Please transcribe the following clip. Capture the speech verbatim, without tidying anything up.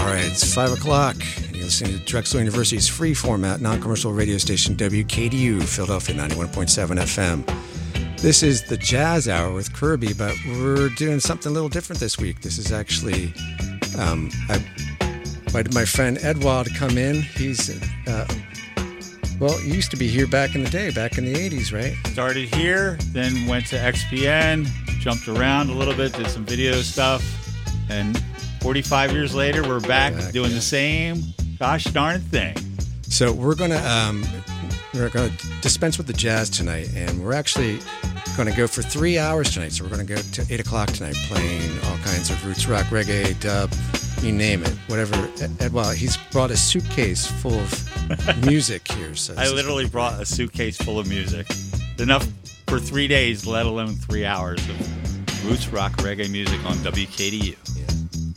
right, it's five o'clock. You're listening to Drexel University's free format, non-commercial radio station W K D U, Philadelphia ninety-one point seven F M. This is the Jazz Hour with Kirby, but we're doing something a little different this week. This is actually, um, I invited my friend Edouard to come in. He's, uh, well, he used to be here back in the day, back in the eighties, right? Started here, then went to X P N, jumped around a little bit, did some video stuff, and forty-five years later, we're back, back doing yeah. the same gosh darn thing. So we're going to um, we're going to dispense with the jazz tonight, and we're actually going to go for three hours tonight. So we're going to go to eight o'clock tonight, playing all kinds of roots rock, reggae, dub, you name it, whatever. Ed, well, he's brought a suitcase full of music here. So I literally brought a suitcase full of music, enough for three days, let alone three hours of roots rock, reggae music on W K D U.